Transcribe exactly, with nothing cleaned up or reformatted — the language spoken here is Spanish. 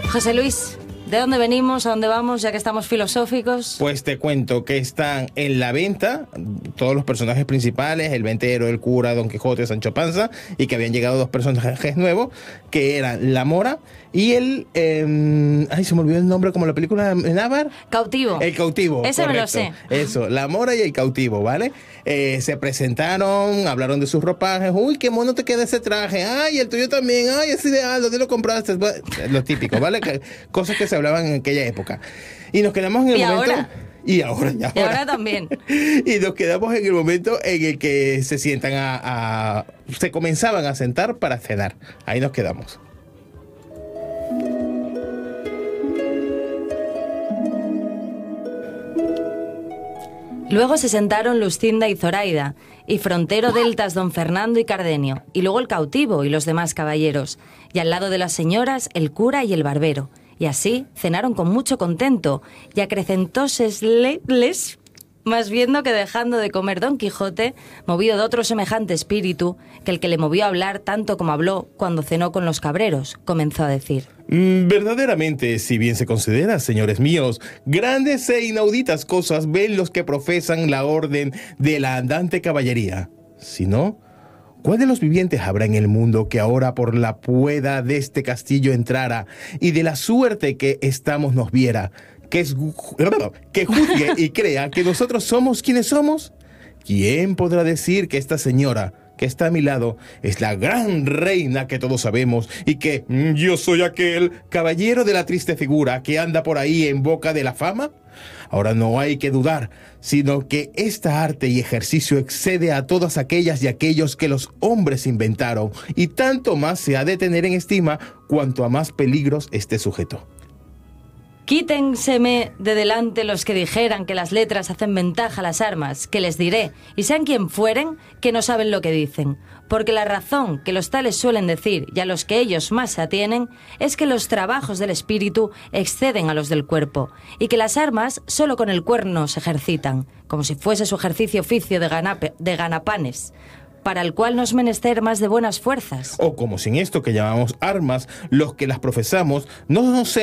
José Luis, ¿de dónde venimos? ¿A dónde vamos, ya que estamos filosóficos? Pues te cuento que están en la venta todos los personajes principales, el ventero, el cura, Don Quijote, Sancho Panza, y que habían llegado dos personajes nuevos, que eran la Mora y el... Eh, ay, se me olvidó el nombre, como la película de Návar. Cautivo. El cautivo, Ese correcto. me lo sé. Eso, la Mora y el cautivo, ¿vale? Eh, se presentaron, hablaron de sus ropajes. Uy, qué mono te queda ese traje. Ay, el tuyo también. Ay, es ideal, ¿dónde lo compraste? Lo típico, ¿vale? Que, cosas que se hablaban en aquella época. Y nos quedamos en el ¿Y momento... ahora? Y ahora, y ahora. Y ahora también. Y nos quedamos en el momento en el que se sientan a, a... Se comenzaban a sentar para cenar. Ahí nos quedamos. Luego se sentaron Luscinda y Zoraida, y Frontero, Deltas, Don Fernando y Cardenio, y luego el cautivo y los demás caballeros, y al lado de las señoras el cura y el barbero. Y así cenaron con mucho contento, y acrecentósesles, más viendo que dejando de comer Don Quijote, movido de otro semejante espíritu, que el que le movió a hablar tanto como habló cuando cenó con los cabreros, comenzó a decir: Mm, Verdaderamente, si bien se considera, señores míos, grandes e inauditas cosas ven los que profesan la orden de la andante caballería. Si no, ¿cuál de los vivientes habrá en el mundo que ahora por la pueda de este castillo entrara y de la suerte que estamos nos viera, que, es, que juzgue y crea que nosotros somos quienes somos? ¿Quién podrá decir que esta señora que está a mi lado es la gran reina que todos sabemos y que mm, yo soy aquel caballero de la triste figura que anda por ahí en boca de la fama? Ahora no hay que dudar, sino que esta arte y ejercicio excede a todas aquellas y aquellos que los hombres inventaron, y tanto más se ha de tener en estima cuanto a más peligros esté sujeto. Quítenseme de delante los que dijeran que las letras hacen ventaja a las armas, que les diré, y sean quien fueren, que no saben lo que dicen. Porque la razón que los tales suelen decir, y a los que ellos más se atienen, es que los trabajos del espíritu exceden a los del cuerpo, y que las armas solo con el cuerno se ejercitan, como si fuese su ejercicio oficio de, ganape, de ganapanes, para el cual no es menester más de buenas fuerzas. O como sin esto que llamamos armas, los que las profesamos, no nos